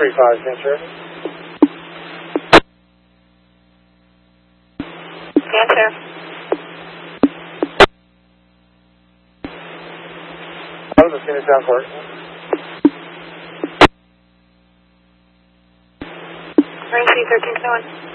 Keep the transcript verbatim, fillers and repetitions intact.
three five, Ventura. Answer. Hello, the Phoenix Airport. Ring C thirteen seven.